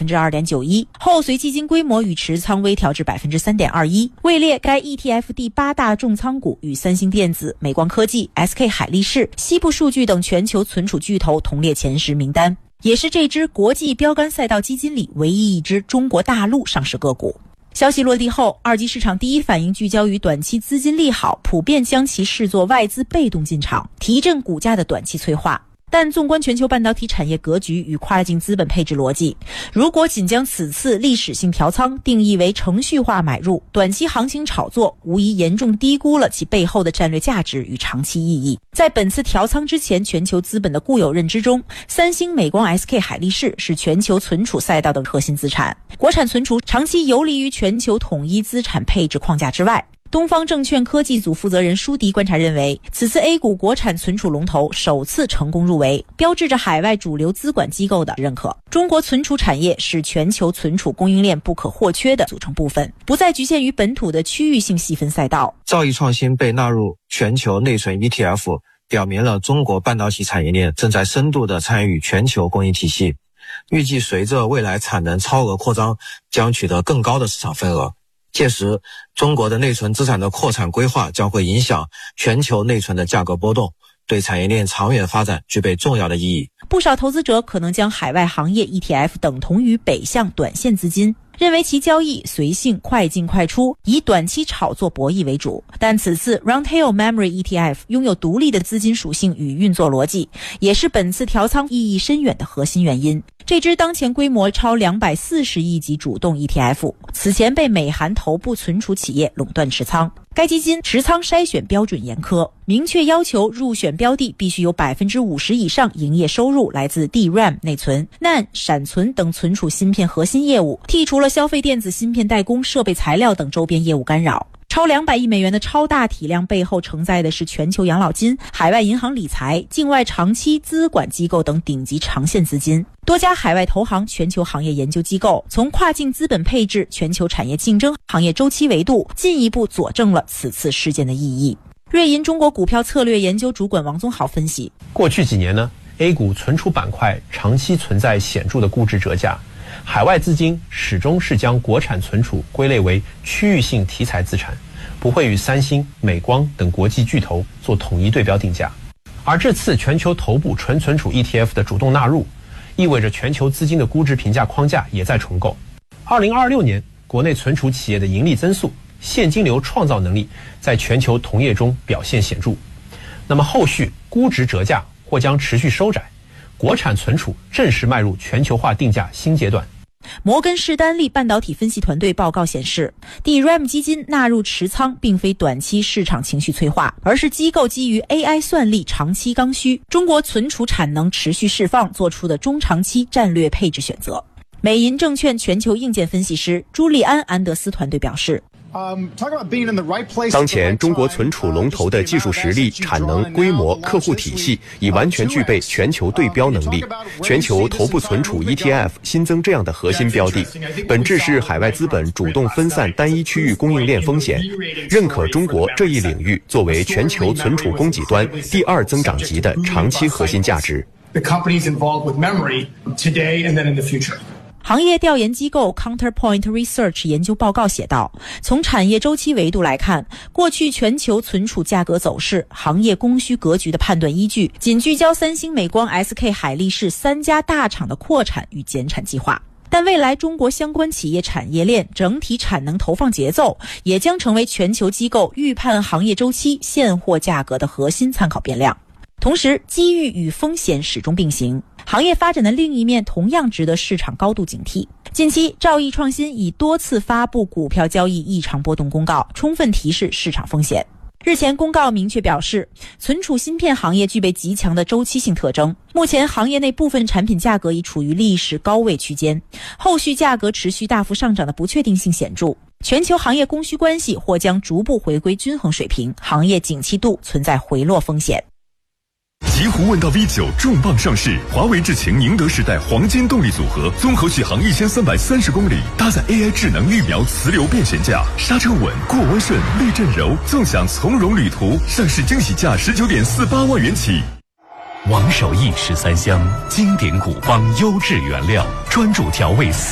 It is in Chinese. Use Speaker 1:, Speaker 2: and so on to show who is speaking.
Speaker 1: 2.91%， 后随基金规模与持仓微调至 3.21%， 位列该 ETF 第8大重仓股，与三星电子、美光科技、SK 海力士、西部数据等全球存储巨头同列前10名单，也是这支国际标杆赛道基金里唯一一支中国大陆上市个股。消息落地后，二级市场第一反应聚焦于短期资金利好，普遍将其视作外资被动进场，提振股价的短期催化。但纵观全球半导体产业格局与跨境资本配置逻辑，如果仅将此次历史性调仓定义为程序化买入，短期行情炒作，无疑严重低估了其背后的战略价值与长期意义。在本次调仓之前，全球资本的固有认知中，三星、美光、SK 海力士是全球存储赛道的核心资产，国产存储长期游离于全球统一资产配置框架之外。东方证券科技组负责人舒迪观察认为，此次 A 股国产存储龙头首次成功入围，标志着海外主流资管机构的认可。中国存储产业是全球存储供应链不可或缺的组成部分，不再局限于本土的区域性细分赛道。
Speaker 2: 兆易创新被纳入全球内存 ETF， 表明了中国半导体产业链正在深度地参与全球供应体系，预计随着未来产能超额扩张，将取得更高的市场份额。届时，中国的内存资产的扩产规划将会影响全球内存的价格波动，对产业链长远发展具备重要的意义。
Speaker 1: 不少投资者可能将海外行业 ETF 等同于北向短线资金，认为其交易随性快进快出，以短期炒作博弈为主。但此次 Roundtail Memory ETF 拥有独立的资金属性与运作逻辑，也是本次调仓意义深远的核心原因。这支当前规模超240亿级主动 ETF， 此前被美韩头部存储企业垄断持仓。该基金持仓筛选标准严苛，明确要求入选标的必须有 50% 以上营业收入来自 DRAM 内存、NAND 闪存等存储芯片核心业务，剔除了消费电子芯片代工、设备材料等周边业务干扰。超200亿美元的超大体量背后承载的是全球养老金、海外银行理财、境外长期资管机构等顶级长线资金。多家海外投行、全球行业研究机构从跨境资本配置、全球产业竞争、行业周期维度，进一步佐证了此次事件的意义。瑞银中国股票策略研究主管王宗豪分析，
Speaker 3: 过去几年呢 A 股存储板块长期存在显著的估值折价，海外资金始终是将国产存储归类为区域性题材资产，不会与三星、美光等国际巨头做统一对标定价。而这次全球头部纯存储 ETF 的主动纳入，意味着全球资金的估值评价框架也在重构。2026年，国内存储企业的盈利增速、现金流创造能力在全球同业中表现显著。那么后续估值折价或将持续收窄，国产存储正式迈入全球化定价新阶段。
Speaker 1: 摩根士丹利半导体分析团队报告显示， DRAM 基金纳入持仓并非短期市场情绪催化，而是机构基于 AI 算力长期刚需、中国存储产能持续释放做出的中长期战略配置选择。美银证券全球硬件分析师朱利安·安德斯团队表示，
Speaker 4: 当前中国存储龙头的技术实力、产能、规模、客户体系已完全具备全球对标能力。全球头部存储 ETF 新增这样的核心标的，本质是海外资本主动分散单一区域供应链风险，认可中国这一领域作为全球存储供给端第2增长极的长期核心价值。
Speaker 1: 行业调研机构 Counterpoint Research 研究报告写道，从产业周期维度来看，过去全球存储价格走势、行业供需格局的判断依据仅聚焦三星、美光、SK 海力士3家大厂的扩产与减产计划。但未来中国相关企业产业链整体产能投放节奏也将成为全球机构预判行业周期、现货价格的核心参考变量。同时，机遇与风险始终并行，行业发展的另一面同样值得市场高度警惕。近期，兆易创新已多次发布股票交易异常波动公告，充分提示市场风险。日前公告明确表示，存储芯片行业具备极强的周期性特征，目前行业内部分产品价格已处于历史高位区间，后续价格持续大幅上涨的不确定性显著，全球行业供需关系或将逐步回归均衡水平，行业景气度存在回落风险。
Speaker 5: 极狐问道 V9 重磅上市，华为智擎宁德时代黄金动力组合，综合续航1330公里，搭载 AI 智能预瞄磁流变悬架，刹车稳，过弯顺，滤震柔，纵享从容旅途。上市惊喜价19.48万元起。
Speaker 6: 王守义13香，经典古方优质原料，专注调味